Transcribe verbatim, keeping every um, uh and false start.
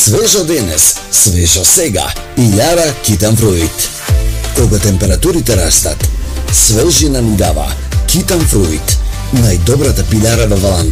Свежо денес, свежо сега. Илјара Китан Фруит. Кога температурите растат, свежина ни дава Китан Фруит. Најдобрата пилјара во Валанта.